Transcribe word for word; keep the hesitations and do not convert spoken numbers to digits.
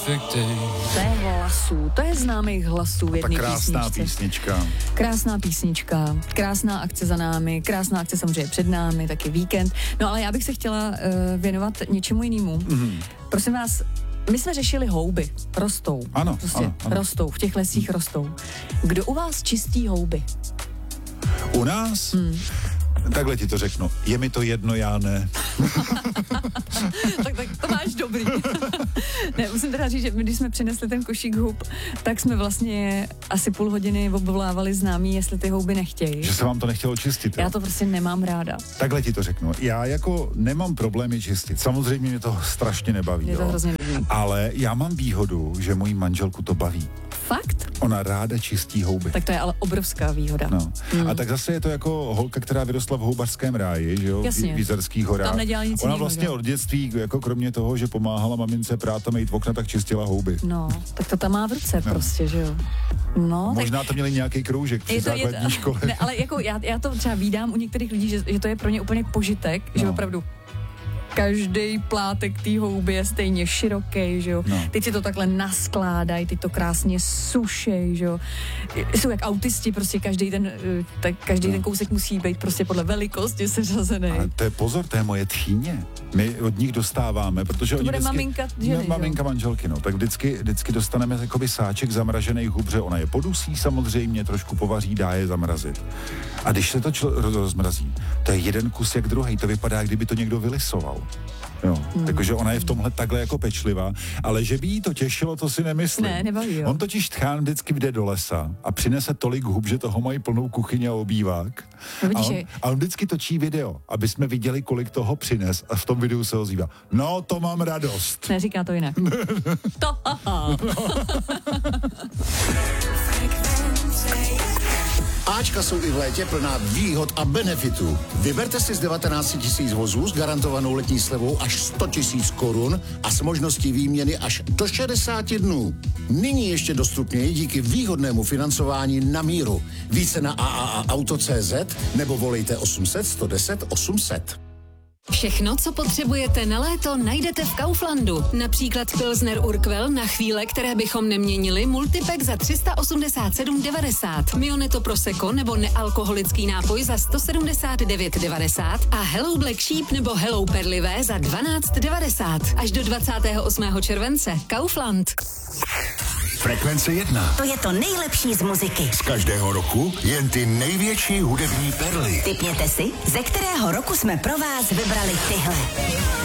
To je hlasů, to je známých hlasů v jedné krásná písničce. písnička. Krásná písnička, krásná akce za námi, krásná akce samozřejmě před námi, taky víkend. No ale já bych se chtěla uh, věnovat něčemu jinému. Mm. Prosím vás, my jsme řešili houby, rostou. Ano, prostě ano, ano. rostou, v těch lesích rostou. Kdo u vás čistí houby? U nás? Hmm. Takhle ti to řeknu. Je mi to jedno, já ne. tak, tak to máš dobrý. Ne, musím teda říct, že my, když jsme přinesli ten košík hub, tak jsme vlastně asi půl hodiny obvolávali známí, jestli ty houby nechtějí. Že se vám to nechtělo čistit. Jo? Já to prostě nemám ráda. Takhle ti to řeknu. Já jako nemám problémy čistit. Samozřejmě mě to strašně nebaví. Mě to jo? hrozně nebaví. Ale já mám výhodu, že mojí manželku to baví. Fakt? Ona ráda čistí houby. Tak to je ale obrovská výhoda. No. Hmm. A tak zase je to jako holka, která vyrostla v houbařském ráji, že jo, Jasně. v Jizerských horách. Tam nedělala nic Ona jinýho, vlastně jo? od dětství, jako kromě toho, že pomáhala mamince prát a mejt v okna, tak čistila houby. No, tak to tam má v ruce No. prostě, že jo. No, Možná tak to měli nějaký kroužek při je to, základní je, škole. Ne, ale jako já, já to třeba vídám u některých lidí, že, že to je pro ně úplně požitek, no. Že opravdu každý plátek té houby je stejně široký, že jo. No. Teď si to takhle naskládají, teď to krásně sušej, že jo. Jsou jak autisti, prostě každý ten, tak každý no. ten kousek musí být prostě podle velikosti seřazený. Ale to je pozor, to je moje tchýně. My od nich dostáváme, protože To oni bude vždycky, maminka ženy, no, že? maminka manželky, no, tak vždycky, vždycky dostaneme jakoby sáček zamražených hub, že ona je podusí samozřejmě, trošku povaří, dá je zamrazit. A když se to člo, rozmrazí, to je jeden kus jak druhý, to vypadá, jak kdyby to někdo vylisoval. Jo, hmm. takže ona je v tomhle takhle jako pečlivá, ale že by jí to těšilo, to si nemyslím. Ne, nebaví, jo. On totiž tchán vždycky jde do lesa a přinese tolik hub, že toho mají plnou kuchyně a obývák. No vidíš, a, on, že... a on vždycky točí video, aby jsme viděli, kolik toho přines, a v tom videu se ozývá. No, to mám radost. Neříká to jinak. To, aha. Ačka jsou i v létě plná výhod a benefitů. Vyberte si z devatenáct tisíc vozů s garantovanou letní slevou až sto tisíc korun a s možností výměny až do šedesáti dnů. Nyní ještě dostupněji díky výhodnému financování na míru. Více na a a a auto tečka cé zet nebo volejte osm set, sto deset, osm set. Všechno, co potřebujete na léto, najdete v Kauflandu. Například Pilsner Urquell na chvíle, které bychom neměnili, multipack za tři sta osmdesát sedm devadesát, Mioneto Prosecco nebo nealkoholický nápoj za sto sedmdesát devět devadesát a Hello Black Sheep nebo Hello Perlivé za dvanáct devadesát. Až do dvacátého osmého července. Kaufland. Frekvence jedna. To je to nejlepší z muziky. Z každého roku jen ty největší hudební perly. Tipněte si, ze kterého roku jsme pro vás vybrali tyhle.